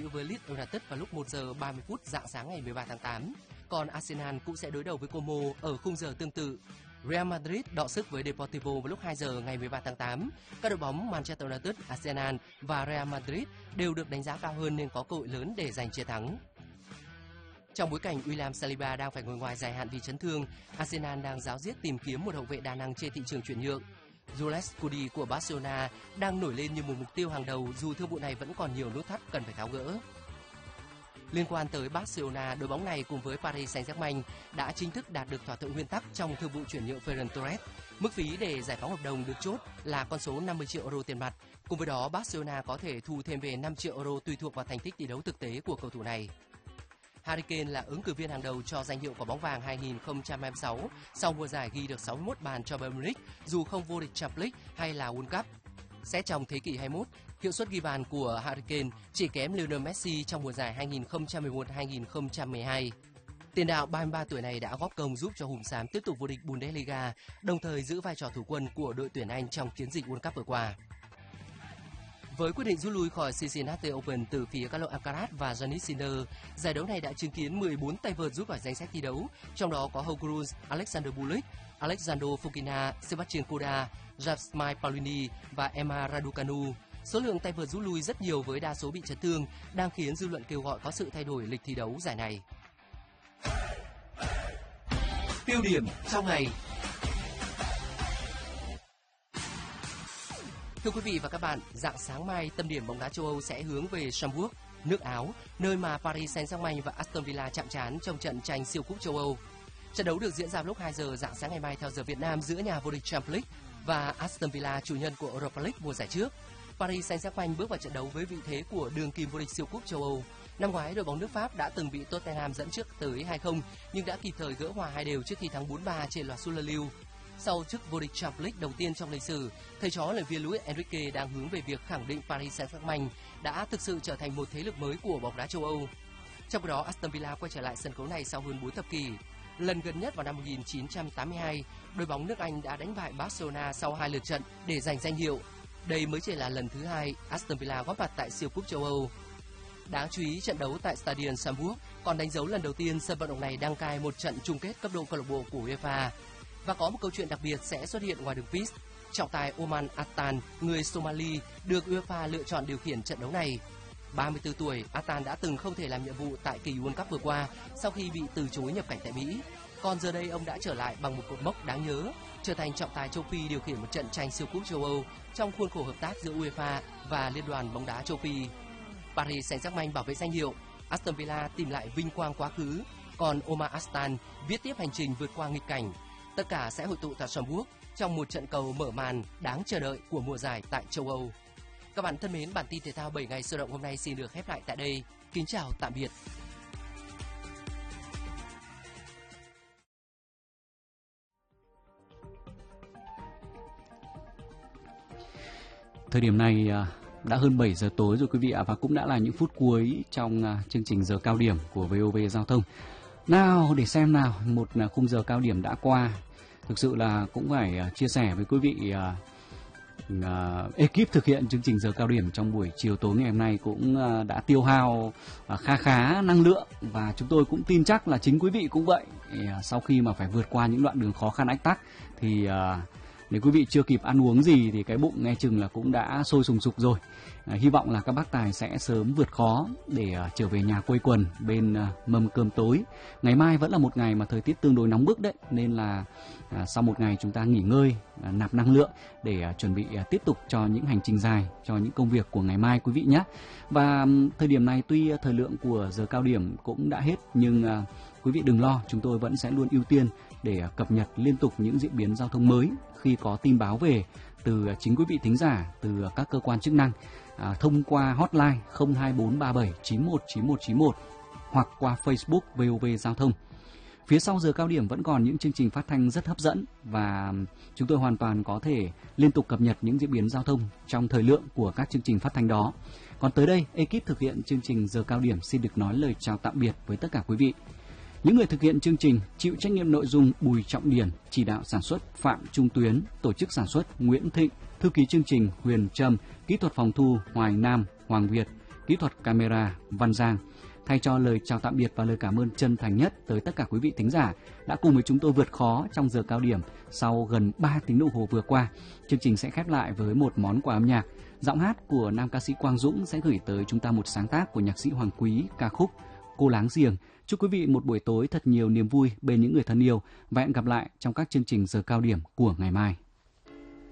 luyện với Leeds United vào lúc 1 giờ 30 phút rạng sáng ngày 13 tháng 8. Còn Arsenal cũng sẽ đối đầu với Como ở khung giờ tương tự. Real Madrid đọ sức với Deportivo vào lúc 2 giờ ngày 13 tháng 8. Các đội bóng Manchester United, Arsenal và Real Madrid đều được đánh giá cao hơn nên có cơ hội lớn để giành chiến thắng. Trong bối cảnh William Saliba đang phải ngồi ngoài dài hạn vì chấn thương, Arsenal đang ráo riết tìm kiếm một hậu vệ đa năng trên thị trường chuyển nhượng. Jules Koundé của Barcelona đang nổi lên như một mục tiêu hàng đầu dù thương vụ này vẫn còn nhiều nút thắt cần phải tháo gỡ. Liên quan tới Barcelona, đội bóng này cùng với Paris Saint-Germain đã chính thức đạt được thỏa thuận nguyên tắc trong thương vụ chuyển nhượng Ferran Torres. Mức phí để giải phóng hợp đồng được chốt là con số 50 triệu euro tiền mặt. Cùng với đó, Barcelona có thể thu thêm về 5 triệu euro tùy thuộc vào thành tích thi đấu thực tế của cầu thủ này. Harry Kane là ứng cử viên hàng đầu cho danh hiệu quả bóng vàng 2026 sau mùa giải ghi được 61 bàn cho Bayern Munich dù không vô địch Champions League hay là World Cup. Xét trong thế kỷ 21, hiệu suất ghi bàn của Harry Kane chỉ kém Lionel Messi trong mùa giải 2011-2012. Tiền đạo 33 tuổi này đã góp công giúp cho Hùm Xám tiếp tục vô địch Bundesliga, đồng thời giữ vai trò thủ quân của đội tuyển Anh trong chiến dịch World Cup vừa qua. Với quyết định rút lui khỏi Cincinnati Open từ phía Carlos Alcaraz và Jannik Sinner, giải đấu này đã chứng kiến 14 tay vợt rút khỏi danh sách thi đấu, trong đó có Hugo Rus, Alexander Bublik, Alexander Fokina, Sebastian Korda, Jasmine Paolini và Emma Raducanu. Số lượng tay vợt rút lui rất nhiều với đa số bị chấn thương, đang khiến dư luận kêu gọi có sự thay đổi lịch thi đấu giải này. Tiêu điểm trong ngày. Thưa quý vị và các bạn, rạng sáng mai tâm điểm bóng đá châu Âu sẽ hướng về Strasbourg, nước Áo, nơi mà Paris Saint-Germain và Aston Villa chạm trán trong trận tranh siêu cúp châu Âu. Trận đấu được diễn ra vào lúc 2 giờ rạng sáng ngày mai theo giờ Việt Nam giữa nhà vô địch Champions League và Aston Villa, chủ nhân của Europa League mùa giải trước. Paris Saint-Germain bước vào trận đấu với vị thế của đương kim vô địch siêu cúp châu Âu. Năm ngoái, đội bóng nước Pháp đã từng bị Tottenham dẫn trước tới 2-0 nhưng đã kịp thời gỡ hòa 2 đều trước khi thắng 4-3 trên loạt sút luân lưu. Sau chức vô địch Champions League đầu tiên trong lịch sử, thầy trò huấn luyện viên Luis Enrique đang hướng về việc khẳng định Paris Saint-Germain đã thực sự trở thành một thế lực mới của bóng đá châu Âu. Trong khi đó, Aston Villa quay trở lại sân khấu này sau hơn 4 thập kỷ. Lần gần nhất vào năm 1982, đội bóng nước Anh đã đánh bại Barcelona sau 2 lượt trận để giành danh hiệu. Đây mới chỉ là lần thứ 2 Aston Villa góp mặt tại siêu cúp châu Âu. Đáng chú ý, trận đấu tại Stadion Strasbourg còn đánh dấu lần đầu tiên sân vận động này đăng cai một trận chung kết cấp độ câu lạc bộ của UEFA. Và có một câu chuyện đặc biệt sẽ xuất hiện ngoài đường pitch. Trọng tài Oman Attan, người Somali, được UEFA lựa chọn điều khiển trận đấu này. 34 tuổi, Attan đã từng không thể làm nhiệm vụ tại kỳ World Cup vừa qua sau khi bị từ chối nhập cảnh tại Mỹ. Còn giờ đây ông đã trở lại bằng một cột mốc đáng nhớ, trở thành trọng tài châu Phi điều khiển một trận tranh siêu cúp châu Âu trong khuôn khổ hợp tác giữa UEFA và Liên đoàn bóng đá châu Phi. Paris Saint-Germain bảo vệ danh hiệu, Aston Villa tìm lại vinh quang quá khứ, còn Oman Attan viết tiếp hành trình vượt qua nghịch cảnh. Tất cả sẽ hội tụ tại Strasbourg trong một trận cầu mở màn đáng chờ đợi của mùa giải tại châu Âu. Các bạn thân mến, bản tin thể thao 7 ngày sôi động hôm nay xin được khép lại tại đây. Kính chào tạm biệt. Thời điểm này đã hơn 7 giờ tối rồi quý vị ạ, và cũng đã là những phút cuối trong chương trình giờ cao điểm của VOV Giao thông. Nào để xem nào, một khung giờ cao điểm đã qua. Thực sự là cũng phải chia sẻ với quý vị, ekip thực hiện chương trình giờ cao điểm trong buổi chiều tối ngày hôm nay cũng đã tiêu hao khá năng lượng, và chúng tôi cũng tin chắc là chính quý vị cũng vậy. Sau khi mà phải vượt qua những đoạn đường khó khăn ách tắc thì nếu quý vị chưa kịp ăn uống gì thì cái bụng nghe chừng là cũng đã sôi sùng sục rồi. Hy vọng là các bác tài sẽ sớm vượt khó để trở về nhà quây quần bên mâm cơm tối. Ngày mai vẫn là một ngày mà thời tiết tương đối nóng bức đấy, nên là sau một ngày chúng ta nghỉ ngơi, nạp năng lượng để chuẩn bị tiếp tục cho những hành trình dài, cho những công việc của ngày mai quý vị nhé. Và thời điểm này tuy thời lượng của giờ cao điểm cũng đã hết, nhưng quý vị đừng lo, chúng tôi vẫn sẽ luôn ưu tiên để cập nhật liên tục những diễn biến giao thông mới khi có tin báo về từ chính quý vị thính giả, từ các cơ quan chức năng, thông qua hotline 02437919191 hoặc qua Facebook VOV Giao thông. Phía sau giờ cao điểm vẫn còn những chương trình phát thanh rất hấp dẫn và chúng tôi hoàn toàn có thể liên tục cập nhật những diễn biến giao thông trong thời lượng của các chương trình phát thanh đó. Còn tới đây, ekip thực hiện chương trình giờ cao điểm xin được nói lời chào tạm biệt với tất cả quý vị. Những người thực hiện chương trình chịu trách nhiệm nội dung Bùi Trọng Điển, chỉ đạo sản xuất Phạm Trung Tuyến, tổ chức sản xuất Nguyễn Thịnh, thư ký chương trình Huyền Trâm, kỹ thuật phòng thu Hoài Nam, Hoàng Việt, kỹ thuật camera Văn Giang. Thay cho lời chào tạm biệt và lời cảm ơn chân thành nhất tới tất cả quý vị thính giả đã cùng với chúng tôi vượt khó trong giờ cao điểm sau gần 3 tiếng đồng hồ vừa qua. Chương trình sẽ khép lại với một món quà âm nhạc. Giọng hát của nam ca sĩ Quang Dũng sẽ gửi tới chúng ta một sáng tác của nhạc sĩ Hoàng Quý, ca khúc Cô Láng Giềng. Chúc quý vị một buổi tối thật nhiều niềm vui bên những người thân yêu và hẹn gặp lại trong các chương trình giờ cao điểm của ngày mai.